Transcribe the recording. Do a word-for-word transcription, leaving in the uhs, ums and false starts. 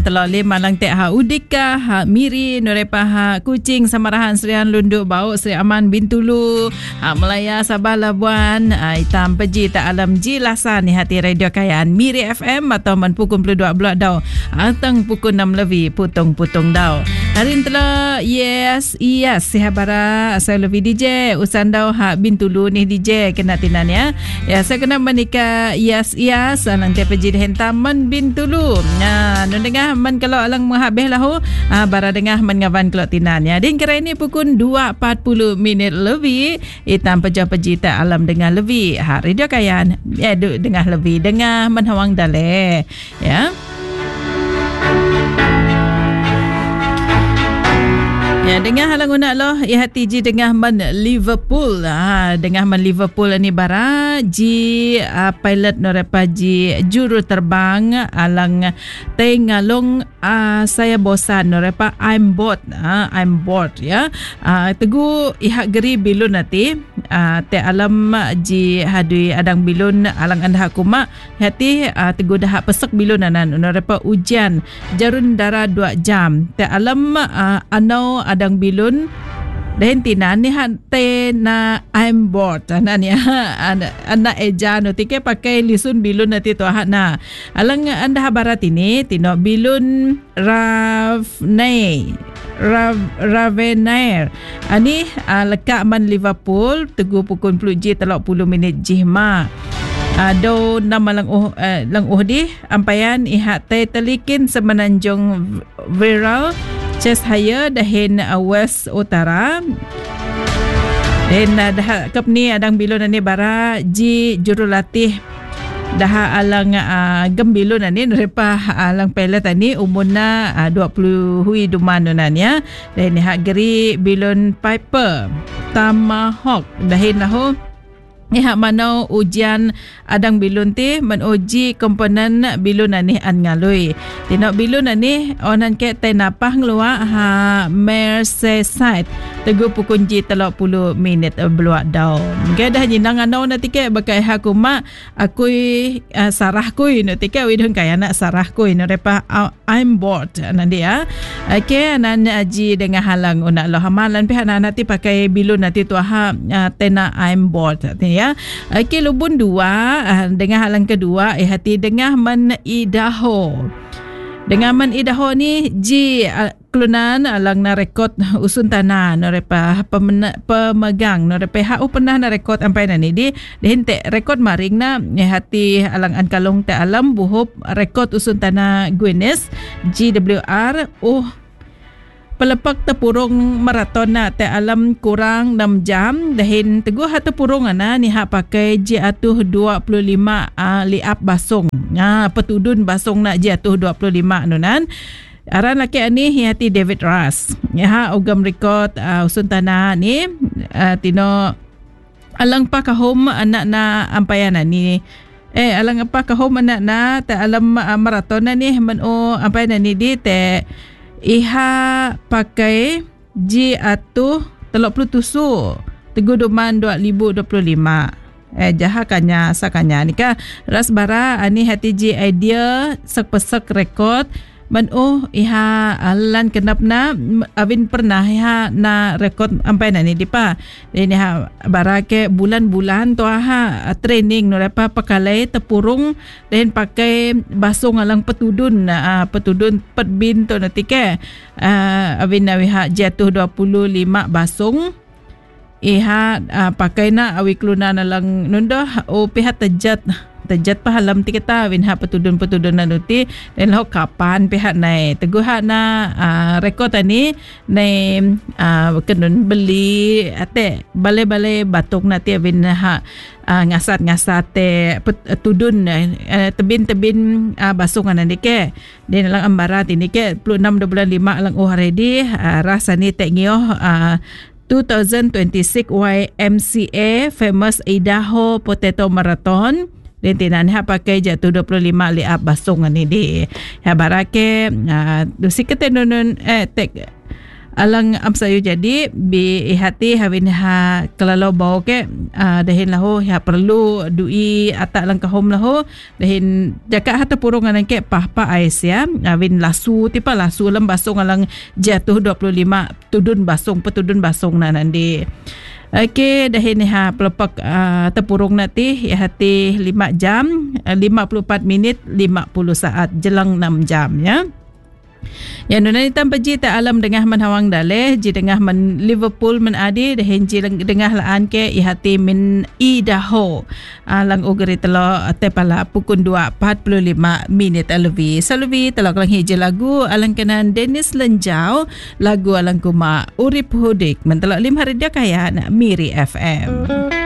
Terlalu malang tek ha Udika, ha Miri, Norepa ha Kucing, Samarahan, Serian Lunduk, Bau, Seri Aman, Bintulu, ha Melaya, Sabah, Labuan, ha, Hitam, Peji, Tak Alam, Jilasan, ni hati Radio Kayaan, Miri F M atau man pukul dua puluh dua dau, atang pukul enam lebih, putung-putung dau. Hari ini telah, yes, yes, sihat bara, saya lebih D J, usan dau ha Bintulu ni D J, kena tinan ya. Ya, saya kena menikah, yes, yes, nanti Peji Hentaman, Bintulu. Nah, nun dengar man kalau alang menghabis lahu ah bara dengah man ngawan kelok tinan ya. Din kira ini pukul dua empat puluh minit lebih hitam pejah pejita alam dengah lebih ha Radio Kayaan ya duk dengah lebih dengah man hawang dale ya. Ya, dengar halang unak loh ya hati ji dengah man Liverpool ha dengah man Liverpool ni bara ji uh, pilot norepa ji juru terbang alang tengalong uh, saya bosan norepa I'm bored uh, I'm bored ya uh, tegu ihak geri bilun nanti uh, te alam ji hadui adang bilun alang anda hakuma hati uh, tegu dah pesek bilun anan norepa ujian jarun dara dua jam te alam uh, anau adang bilun dan tinan ni hante na I'm bored anan ya anak eja no tike pakai lisun bilun nanti tu na alang anda barat ini tino bilun Ravnair Rav, Ravenair ani uh, lekak man Liverpool tegu pukul sepuluh J telok puluh minit jihma ado nama lang uh, lang uhdi ampayan ihat te telikin semenanjung viral Chest higher dahin uh, West Utara dan uh, dah kep ni adang bilun ni bara ji jurulatih dah alang uh, gembilun ni repa alang pelet ni umurna uh, dua puluh hui duman nan ya dan hak geri bilun Piper Tomahawk dahin lahu ni hak mana ujian adang bilun ti menuji komponen bilun ni an ngalui tinok bilun ni onan ke tenapah ngelua ha Merseyside tegu pukul ji telok puluh minit beluak dau ke dah jinang anau nanti ke bakai hakuma aku uh, sarah kui nanti ke widun kaya nak sarah kui no repa uh, I'm bored nanti ya ke nan aji dengan halang unak lo hamalan pihak nanti pakai bilun nanti tu ha uh, tena I'm bored ya. Okey lubun dua uh, dengan halang kedua eh hati dengah man Idaho. Dengan man Idaho ni ji uh, kelunan alang na rekod usun tanah no repa pemena, pemegang no repa hau pernah na rekod ampai na ni di dihente rekod maring na eh hati alang an kalong te alam buhub rekod usun tanah Guinness G W R oh pelepak tepurung maraton na te alam kurang enam jam dahin teguh ha tepurung ana ni hak pakai J atuh dua puluh lima uh, liap basung ha petudun basung nak J atuh dua puluh lima nunan aran laki ani hati David Russ ya ha ugam rekod uh, usun tanah ni uh, tino alang pa kahom anak na ampayan ni eh alang apa kahom anak na te alam uh, maraton na ni men o ampayan ni di te iha pakai J atuh telok puluh tusu tegu duman dua ribu dua puluh lima eh jaha kanya sakanya nikah ras bara ani hati J idea sek-pesek rekod man oh iha alan kenap na avin pernah iha na rekod ampai na ni dipa ini ha barake bulan-bulan tu ha training no lepa pakalai tepurung dan pakai basung alang petudun uh, petudun petbin tu nanti ke uh, avin na iha jatuh dua puluh lima basung iha uh, pakai na awi klunan alang nundoh o pihak tejat tejat pahalam ti kita win ha petudun-petudun nanuti dan lau kapan pihak nai teguh ha na uh, rekod ani nai uh, kenun beli ate bale-bale batuk nati win ha uh, ngasat-ngasat te petudun uh, tebin-tebin uh, basungan ni ke dan lang ambarat ini ke dua puluh enam bulan lima lang oh ready uh, rasani tek ngioh uh, twenty twenty-six Y M C A Famous Idaho Potato Marathon dan tinan ha pakai jatuh dua puluh lima liap basung ni di ha barake uh, sikete nun eh tek alang am sayo jadi bi hati hawin ha kelalo bau ke uh, dahin lahu ya perlu dui atak lang kahom lahu dahin jaka hata purungan ke pah pa ais ya hawin lasu tipa lasu lam basong alang jatuh dua puluh lima tudun basong petudun basong na nandi. Okey, dah ini ha pelepak uh, tepurung nanti ya hati lima jam, uh, lima puluh empat minit, lima puluh saat jelang enam jam ya. Yang nuna hitam peji tak alam dengah man hawang daleh ji dengah man Liverpool man adi dahin ji dengah laan ke i hati min Idaho alang ugeri telo tepala pukul dua empat puluh lima minit alwi salwi telo kelang hiji lagu alang kenan Dennis Lenjau lagu alang kuma Urip Hudik mentelok lim hari dia kaya nak Miri F M.